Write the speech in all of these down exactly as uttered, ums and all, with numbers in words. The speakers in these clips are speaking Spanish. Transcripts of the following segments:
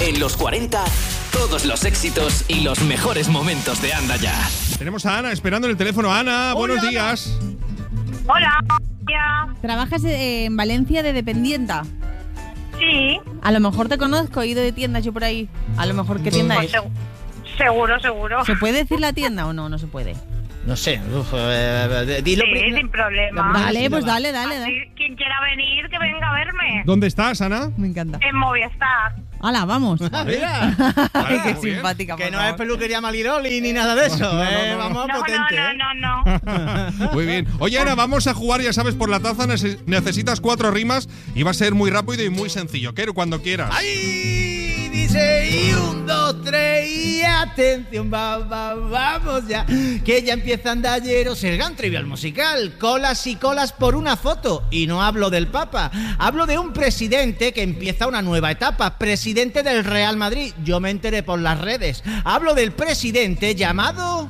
En los cuarenta, todos los éxitos y los mejores momentos de Anda Ya. Tenemos a Ana esperando en el teléfono. Ana, buenos Hola, días. Hola. ¿Trabajas en Valencia de dependienta? Sí. A lo mejor te conozco, he ido de tiendas yo por ahí. A lo mejor, ¿qué tienda Pues es? seg- seguro, seguro. ¿Se puede decir la tienda o no? No se puede. No sé. Uf, eh, dilo Sí, primero. sin problema. Vale, pues va. dale, dale, Así, dale. quien quiera venir, que venga a verme. ¿Dónde estás, Ana? Me encanta. En Movistar. ¡Hala, vamos! Ah, mira. Ay, qué muy bien. simpática, Que por no es favor. peluquería Maliroli ni nada de eso. No, no, eh, no. Vamos a No, potente. no, ¿eh? no, no, no. Muy bien. Oye, Ana, vamos a jugar, ya sabes, por la taza. Nece- necesitas cuatro rimas y va a ser muy rápido y muy sencillo. Quiero cuando quieras. ¡Ay! Dice, y un, dos, tres, y atención, va, va, vamos ya. Que ya empieza Andalleros, el gran trivial musical. Colas y colas por una foto. Y no hablo del Papa. Hablo de un presidente que empieza una nueva etapa. Presidente del Real Madrid. Yo me enteré por las redes. Hablo del presidente llamado...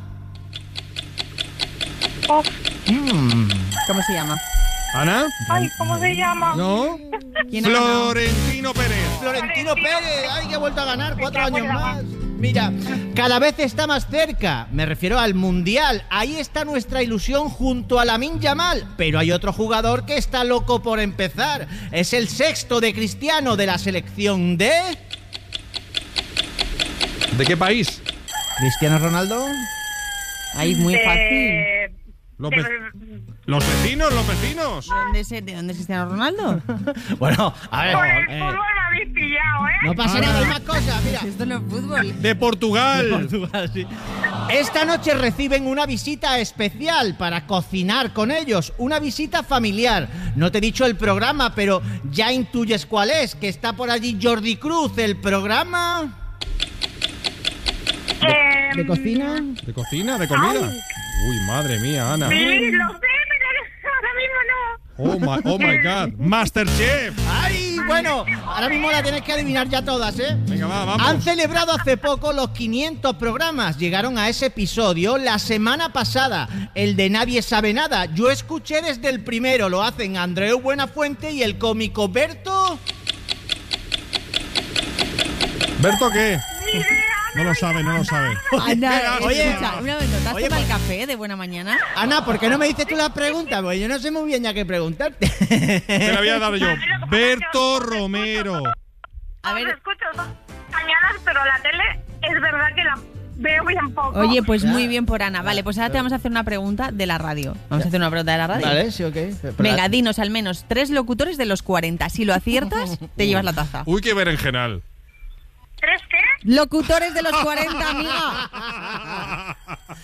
Oh, Mm. ¿Cómo se llama? ¿Ana? ay, ¿cómo se llama? ¿No? ¿Quién ha ganado? Florentino Pérez. Florentino Pérez, ay, que ha vuelto a ganar cuatro Me años cago en la más. Mira, cada vez está más cerca. Me refiero al Mundial. Ahí está nuestra ilusión junto a Lamine Yamal. Pero hay otro jugador que está loco por empezar. Es el sexto de Cristiano de la selección de... ¿De qué país? ¿Cristiano Ronaldo? Ahí es muy De- fácil. Los, de- ve- los vecinos, los vecinos. ¿De dónde es, ¿De dónde es Cristiano Ronaldo? Bueno, a ver... Por el eh, fútbol me habéis pillado, ¿eh? no pasa Ana. nada, hay más cosas, mira. Esto no es fútbol. De Portugal. Portugal, sí. Esta noche reciben una visita especial para cocinar con ellos, una visita familiar. No te he dicho el programa, pero ya intuyes cuál es, que está por allí Jordi Cruz, el programa... Eh, ¿De cocina? ¿De cocina? ¿De comida? Uy, madre mía, Ana. Sí, lo sé, pero ahora mismo no. Oh my, oh my God. Masterchef. ¡Ay! Bueno, ahora mismo la tienes que adivinar ya todas, ¿eh? Venga, va, vamos. Han celebrado hace poco los quinientos programas. Llegaron a ese episodio la semana pasada, el de Nadie Sabe Nada. Yo escuché desde el primero, lo hacen Andreu Buenafuente y el cómico Berto... ¿Berto qué? Ni idea. No lo sabe, no lo sabe. Anda, Oye, escucha, un momento, ¿te has oye, tomado el pues- café de buena mañana? Ana, ¿por qué no me dices tú las preguntas? Porque yo no sé muy bien ya qué preguntarte. Te la voy a dar yo. Berto Romero. A Os ver, escucho dos mañanas, pero la tele es verdad que la veo bien poco. oye, pues Ya. muy bien por Ana. Vale, pues ahora te vamos a hacer una pregunta de la radio. Vamos a hacer una pregunta de la radio. Vale, sí, ok. Pero Venga, la- dinos al menos tres locutores de los cuarenta. Si lo aciertas, te llevas la taza. Uy, qué berenjenal. ¿Tres qué? Locutores de los cuarenta, amiga.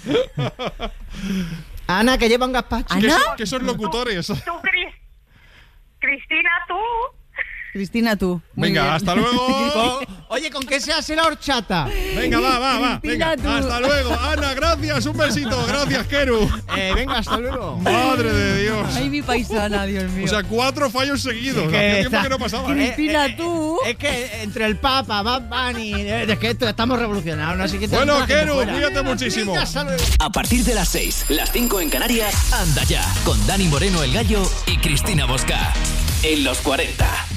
Ana, que lleva un gazpacho. Ana. ¿Qué son, qué son locutores? Tú, Cris- Cristina, tú. Cristina, tú. Muy Venga, bien. hasta luego. Con- Oye, ¿con qué se hace la horchata? Venga, va, va, va. Cristina, Venga, tú. hasta luego. Ana, gracias. Un besito. Gracias, Keru. Eh, venga, hasta luego. Madre de Dios. Ay, mi paisana, Dios mío. O sea, cuatro fallos seguidos. Que Hacía tiempo está- que no pasaba. ¿eh? Cristina, tú. Es que entre el Papa, Bad Bunny, eh, es que esto- estamos revolucionados, ¿no? Así que Bueno, tenemos la gente Keru, fuera. cuídate muchísimo. Venga, hasta luego. A partir de las seis, las cinco en Canarias, Anda Ya, con Dani Moreno el Gallo y Cristina Bosca. En los cuarenta.